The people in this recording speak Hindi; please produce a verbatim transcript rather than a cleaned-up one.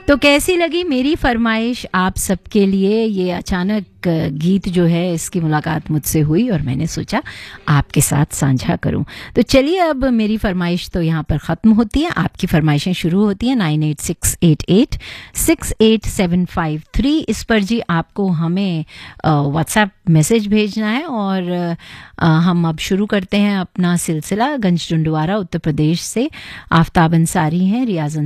तो कैसी लगी मेरी फरमाइश आप सबके लिए? ये अचानक गीत जो है इसकी मुलाकात मुझसे हुई और मैंने सोचा आपके साथ साझा करूं। तो चलिए अब मेरी फरमाइश तो यहाँ पर ख़त्म होती है, आपकी फरमाइशें शुरू होती हैं nine eight six eight eight six eight seven five three. इस पर जी आपको हमें व्हाट्सएप मैसेज भेजना है और आ, हम अब शुरू करते हैं अपना सिलसिला। गंज डुंडुआरा उत्तर प्रदेश से आफ्ताब अंसारी हैं, रियाज